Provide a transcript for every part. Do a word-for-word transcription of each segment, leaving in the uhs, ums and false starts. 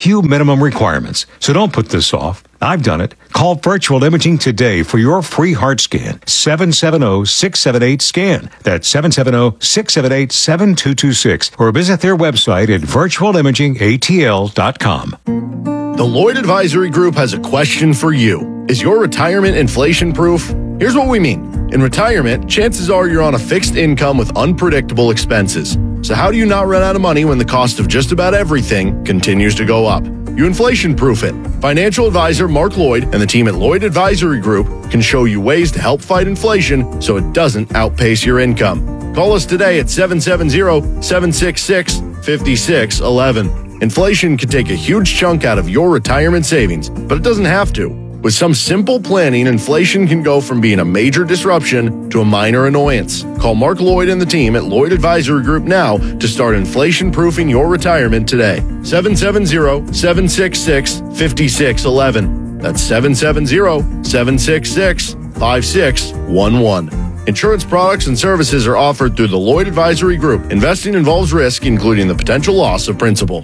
few minimum requirements. So don't put this off. I've done it. Call Virtual Imaging today for your free heart scan. seven seven zero, six seven eight, SCAN. That's seven seven zero, six seven eight, seven two two six. Or visit their website at virtual imaging a t l dot com. The Lloyd Advisory Group has a question for you. Is your retirement inflation-proof? Here's what we mean. In retirement, chances are you're on a fixed income with unpredictable expenses. So how do you not run out of money when the cost of just about everything continues to go up? You inflation-proof it. Financial advisor Mark Lloyd and the team at Lloyd Advisory Group can show you ways to help fight inflation so it doesn't outpace your income. Call us today at seven seven zero, seven six six, five six one one. Inflation can take a huge chunk out of your retirement savings, but it doesn't have to. With some simple planning, inflation can go from being a major disruption to a minor annoyance. Call Mark Lloyd and the team at Lloyd Advisory Group now to start inflation-proofing your retirement today. seven seven zero, seven six six, five six one one. That's seven seven zero, seven six six, five six one one. Insurance products and services are offered through the Lloyd Advisory Group. Investing involves risk, including the potential loss of principal.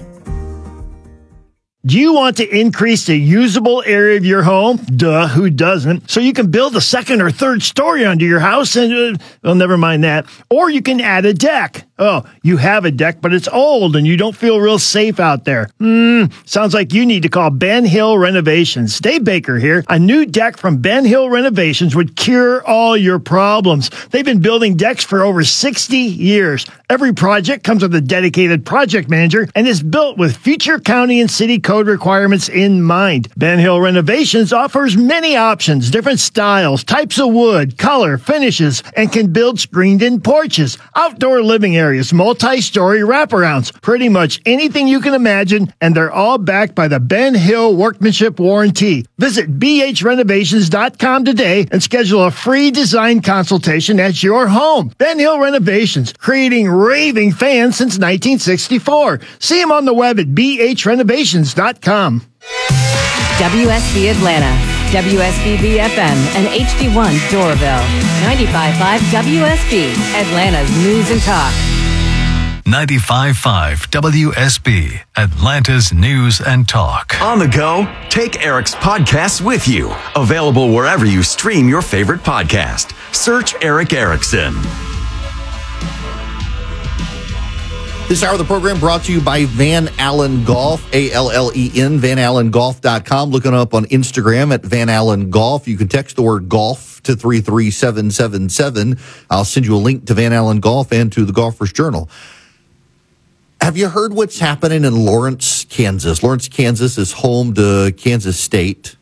Do you want to increase the usable area of your home? Duh, who doesn't? So you can build a second or third story onto your house and, uh, well, never mind that. Or you can add a deck. Oh, you have a deck, but it's old and you don't feel real safe out there. Hmm, sounds like you need to call Ben Hill Renovations. Dave Baker here. A new deck from Ben Hill Renovations would cure all your problems. They've been building decks for over sixty years. Every project comes with a dedicated project manager and is built with future county and city code requirements in mind. Ben Hill Renovations offers many options, different styles, types of wood, color, finishes, and can build screened-in porches, outdoor living areas, multi-story wraparounds, pretty much anything you can imagine, and they're all backed by the Ben Hill Workmanship Warranty. Visit b h renovations dot com today and schedule a free design consultation at your home. Ben Hill Renovations, creating raving fans since nineteen sixty-four. See them on the web at b h renovations dot com. W S B Atlanta, W S B B F M, and H D one Doraville. ninety-five point five W S B, Atlanta's News and Talk. ninety-five point five W S B, Atlanta's News and Talk. On the go, take Eric's podcasts with you. Available wherever you stream your favorite podcast. Search Eric Erickson. This hour of the program brought to you by Van Allen Golf, A L L E N, van allen golf dot com. Looking up on Instagram at Van Allen Golf. You can text the word golf to three three seven seven seven. I'll send you a link to Van Allen Golf and to the Golfers Journal. Have you heard what's happening in Lawrence, Kansas? Lawrence, Kansas is home to Kansas State,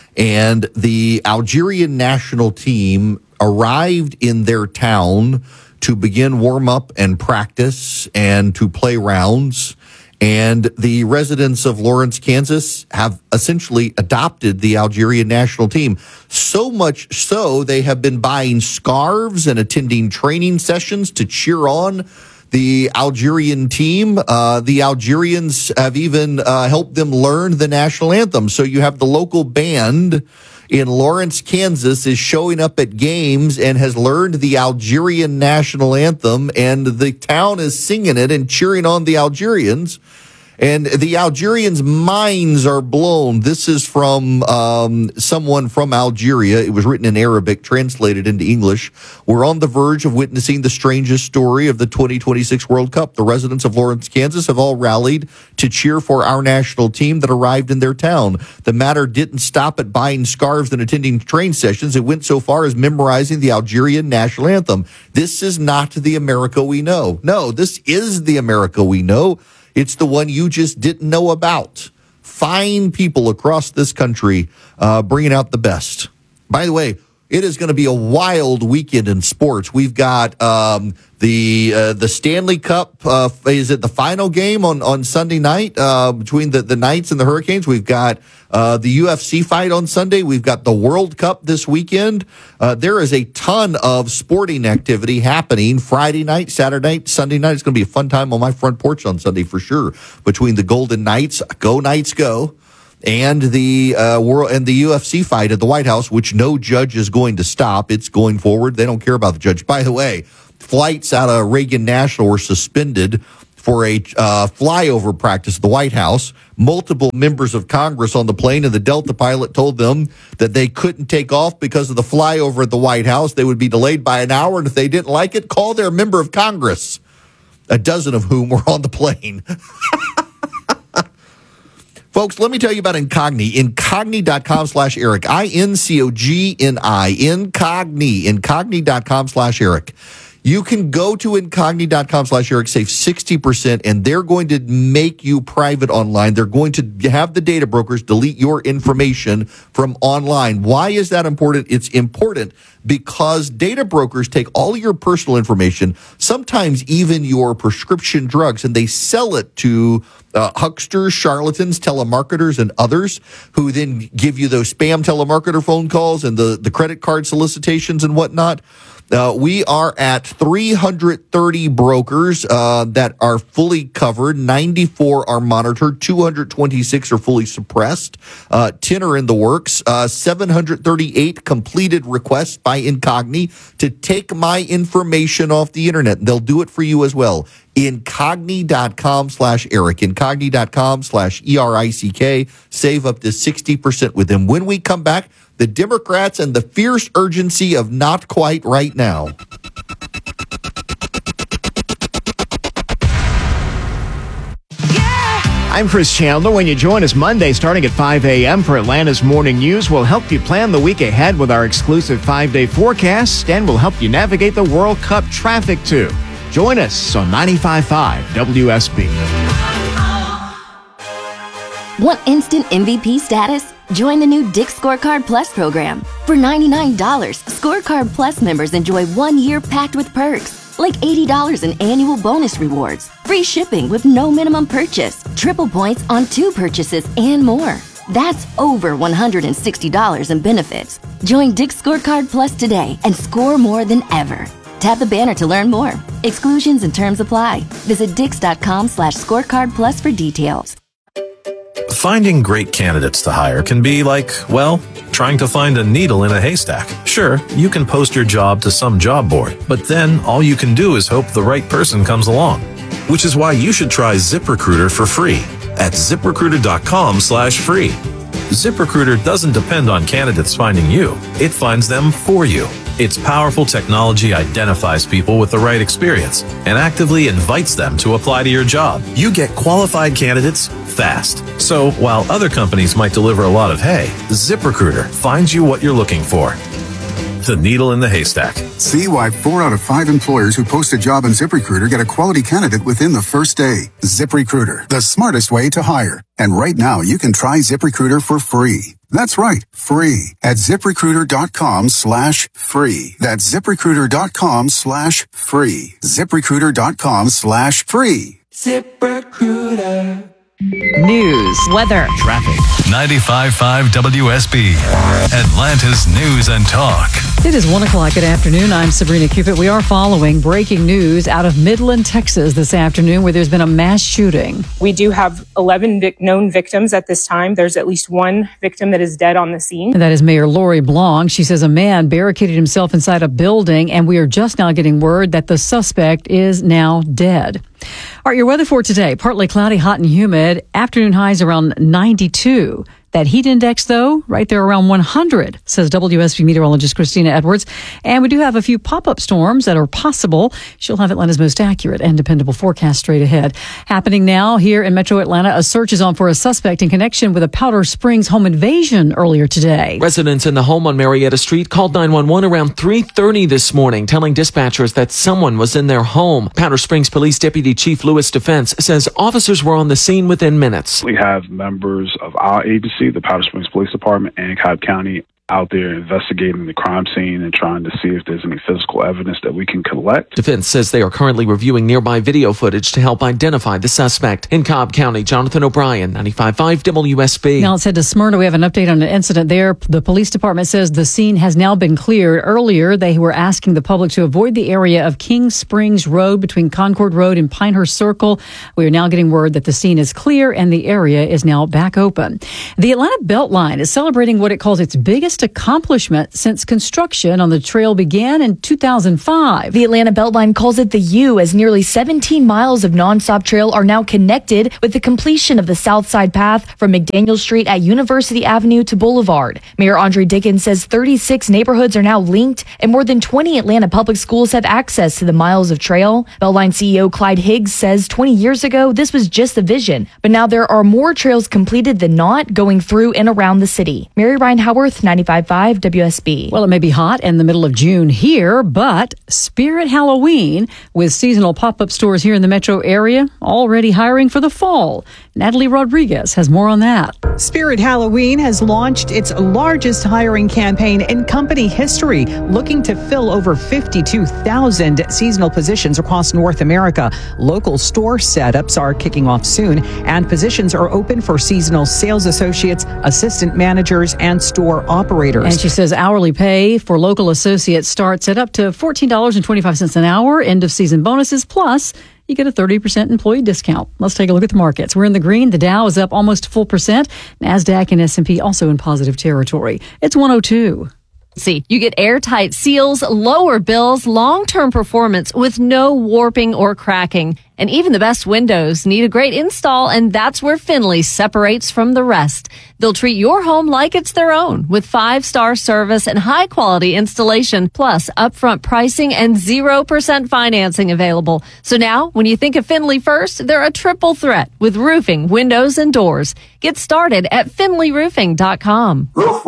and the Algerian national team arrived in their town to begin warm-up and practice and to play rounds. And the residents of Lawrence, Kansas have essentially adopted the Algerian national team. So much so, they have been buying scarves and attending training sessions to cheer on the Algerian team. Uh, the Algerians have even uh, helped them learn the national anthem. So you have the local band in Lawrence, Kansas, is showing up at games and has learned the Algerian national anthem, and the town is singing it and cheering on the Algerians. And the Algerians' minds are blown. This is from um, someone from Algeria. It was written in Arabic, translated into English. We're on the verge of witnessing the strangest story of the twenty twenty-six World Cup. The residents of Lawrence, Kansas have all rallied to cheer for our national team that arrived in their town. The matter didn't stop at buying scarves and attending train sessions. It went so far as memorizing the Algerian national anthem. This is not the America we know. No, this is the America we know. It's the one you just didn't know about. Fine people across this country uh, bringing out the best. By the way, it is going to be a wild weekend in sports. We've got um, the uh, the Stanley Cup. Uh, is it the final game on, on Sunday night uh, between the, the Knights and the Hurricanes? We've got uh, the U F C fight on Sunday. We've got the World Cup this weekend. Uh, there is a ton of sporting activity happening Friday night, Saturday night, Sunday night. It's going to be a fun time on my front porch on Sunday for sure. Between the Golden Knights, go Knights go, and the uh, world and the U F C fight at the White House, which no judge is going to stop. It's going forward. They don't care about the judge. By the way, flights out of Reagan National were suspended for a uh, flyover practice at the White House. Multiple members of Congress on the plane, and the Delta pilot told them that they couldn't take off because of the flyover at the White House. They would be delayed by an hour, and if they didn't like it, call their member of Congress, a dozen of whom were on the plane. Folks, let me tell you about Incogni. Incogni.com slash Eric. I N C O G N I. Incogni. Incogni.com slash Eric. You can go to Incogni.com slash Eric, save sixty percent, and they're going to make you private online. They're going to have the data brokers delete your information from online. Why is that important? It's important because data brokers take all your personal information, sometimes even your prescription drugs, and they sell it to uh, hucksters, charlatans, telemarketers, and others who then give you those spam telemarketer phone calls and the, the credit card solicitations and whatnot. Uh, we are at three hundred thirty brokers uh, that are fully covered. ninety-four are monitored. two hundred twenty-six are fully suppressed. Uh, ten are in the works. Uh, seven hundred thirty-eight completed requests by Incogni to take my information off the internet. They'll do it for you as well. Incogni.com slash Eric. Incogni.com slash E R I C K. Save up to sixty percent with them. When we come back, the Democrats and the fierce urgency of not quite right now. I'm Chris Chandler. When you join us Monday starting at five a.m. for Atlanta's Morning News, we'll help you plan the week ahead with our exclusive five-day forecast, and we'll help you navigate the World Cup traffic, too. Join us on ninety-five point five W S B. Want instant M V P status? Join the new Dick's Scorecard Plus program. For ninety-nine dollars, Scorecard Plus members enjoy one year packed with perks, like eighty dollars in annual bonus rewards, free shipping with no minimum purchase, triple points on two purchases, and more. That's over one hundred sixty dollars in benefits. Join Dick's Scorecard Plus today and score more than ever. Tap the banner to learn more. Exclusions and terms apply. Visit dix.com slash scorecard plus for details. Finding great candidates to hire can be like, well, trying to find a needle in a haystack. Sure, you can post your job to some job board, but then all you can do is hope the right person comes along. Which is why you should try ZipRecruiter for free at ZipRecruiter.com slash free. ZipRecruiter doesn't depend on candidates finding you. It finds them for you. Its powerful technology identifies people with the right experience and actively invites them to apply to your job. You get qualified candidates fast. So while other companies might deliver a lot of hay, ZipRecruiter finds you what you're looking for. The needle in the haystack. See why four out of five employers who post a job on ZipRecruiter get a quality candidate within the first day. ZipRecruiter, the smartest way to hire. And right now, you can try ZipRecruiter for free. That's right, free at ZipRecruiter.com slash free. That's ZipRecruiter.com slash free. ZipRecruiter.com slash free. ZipRecruiter. News, weather, traffic. ninety-five point five W S B, Atlanta's News and Talk. It is one o'clock. Good afternoon. I'm Sabrina Cupid. We are following breaking news out of Midland, Texas this afternoon, where there's been a mass shooting. We do have eleven vic- known victims at this time. There's at least one victim that is dead on the scene. And that is Mayor Lori Blanc. She says a man barricaded himself inside a building, and we are just now getting word that the suspect is now dead. All right, your weather for today. Partly cloudy, hot and humid. Afternoon highs around ninety-two. That heat index, though, right there around one hundred, says W S B meteorologist Christina Edwards. And we do have a few pop-up storms that are possible. She'll have Atlanta's most accurate and dependable forecast straight ahead. Happening now here in Metro Atlanta, a search is on for a suspect in connection with a Powder Springs home invasion earlier today. Residents in the home on Marietta Street called nine one one around three thirty this morning, telling dispatchers that someone was in their home. Powder Springs Police Deputy Chief Lewis Defense says officers were on the scene within minutes. We have members of our agency, the Powder Springs Police Department, and Cobb County out there investigating the crime scene and trying to see if there's any physical evidence that we can collect. Defense says they are currently reviewing nearby video footage to help identify the suspect. In Cobb County, Jonathan O'Brien, ninety-five point five W S B. Now let's head to Smyrna. We have an update on an incident there. The police department says the scene has now been cleared. Earlier, they were asking the public to avoid the area of King Springs Road between Concord Road and Pinehurst Circle. We are now getting word that the scene is clear and the area is now back open. The Atlanta Beltline is celebrating what it calls its biggest biggest accomplishment since construction on the trail began in two thousand five. The Atlanta Beltline calls it the U, as nearly seventeen miles of nonstop trail are now connected with the completion of the South Side Path from McDaniel Street at University Avenue to Boulevard. Mayor Andre Dickens says thirty-six neighborhoods are now linked, and more than twenty Atlanta public schools have access to the miles of trail. Beltline C E O Clyde Higgs says twenty years ago, this was just a vision, but now there are more trails completed than not going through and around the city. Mary Ryan Howarth, ninety-five point five W S B. Well, it may be hot in the middle of June here, but Spirit Halloween, with seasonal pop-up stores here in the metro area, already hiring for the fall. Natalie Rodriguez has more on that. Spirit Halloween has launched its largest hiring campaign in company history, looking to fill over fifty-two thousand seasonal positions across North America. Local store setups are kicking off soon, and positions are open for seasonal sales associates, assistant managers, and store operators. And she says hourly pay for local associates starts at up to fourteen dollars and twenty-five cents an hour, end of season bonuses, plus you get a thirty percent employee discount. Let's take a look at the markets. We're in the green. The Dow is up almost a full percent. NASDAQ and S and P also in positive territory. It's one oh two. See, you get airtight seals, lower bills, long-term performance with no warping or cracking. And even the best windows need a great install, and that's where Finley separates from the rest. They'll treat your home like it's their own with five-star service and high-quality installation, plus upfront pricing and zero percent financing available. So now, when you think of Finley first, they're a triple threat with roofing, windows, and doors. Get started at finley roofing dot com.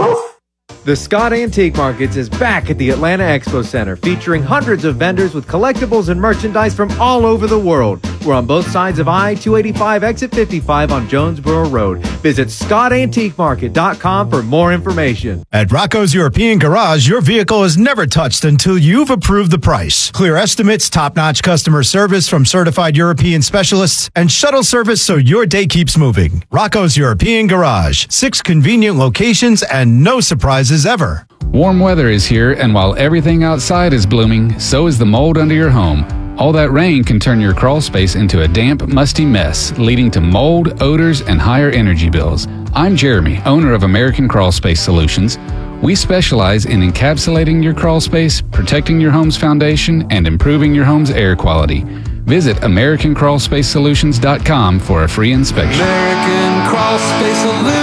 The Scott Antique Markets is back at the Atlanta Expo Center, featuring hundreds of vendors with collectibles and merchandise from all over the world. We're on both sides of I two eighty-five, exit fifty-five on Jonesboro Road. Visit scott antique market dot com for more information. At Rocco's European Garage, your vehicle is never touched until you've approved the price. Clear estimates, top-notch customer service from certified European specialists, and shuttle service so your day keeps moving. Rocco's European Garage. Six convenient locations and no surprises ever. Warm weather is here, and while everything outside is blooming, so is the mold under your home. All that rain can turn your crawl space into a damp, musty mess, leading to mold, odors, and higher energy bills. I'm Jeremy, owner of American Crawl Space Solutions. We specialize in encapsulating your crawl space, protecting your home's foundation, and improving your home's air quality. Visit american crawl space solutions dot com for a free inspection. American Crawl Space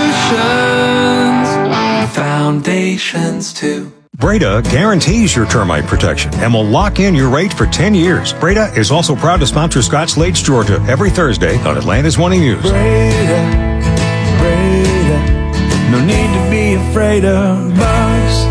Solutions, foundations too. Breda guarantees your termite protection and will lock in your rate for ten years. Breda is also proud to sponsor Scotts Lakes, Georgia, every Thursday on Atlanta's Morning News. Breda, Breda, no need to be afraid of bugs.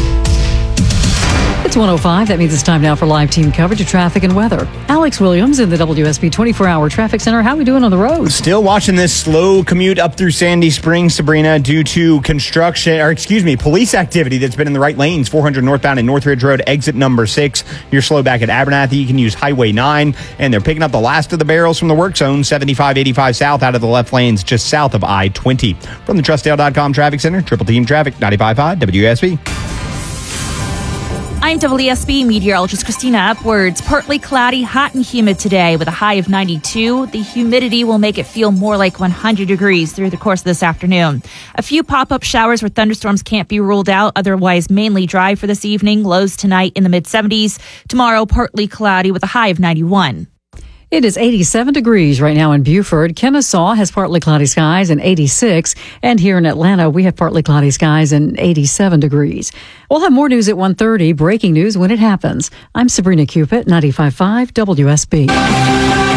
It's one oh five. That means it's time now for live team coverage of traffic and weather. Alex Williams in the W S B twenty-four hour Traffic Center. How are we doing on the road? Still watching this slow commute up through Sandy Springs, Sabrina, due to construction, or excuse me, police activity that's been in the right lanes. four hundred northbound at Northridge Road, exit number six. You're slow back at Abernathy. You can use Highway nine, and they're picking up the last of the barrels from the work zone, seventy-five eighty-five south out of the left lanes, just south of I twenty. From the Trustdale dot com Traffic Center, Triple Team Traffic, ninety-five point five W S B. I'm W S B meteorologist Christina Upwards. Partly cloudy, hot and humid today with a high of ninety-two. The humidity will make it feel more like one hundred degrees through the course of this afternoon. A few pop-up showers where thunderstorms can't be ruled out. Otherwise, mainly dry for this evening. Lows tonight in the mid seventies. Tomorrow, partly cloudy with a high of ninety-one. It is eighty-seven degrees right now in Beaufort. Kennesaw has partly cloudy skies and eighty-six. And here in Atlanta, we have partly cloudy skies and eighty-seven degrees. We'll have more news at one thirty. Breaking news when it happens. I'm Sabrina Cupid, ninety-five point five W S B.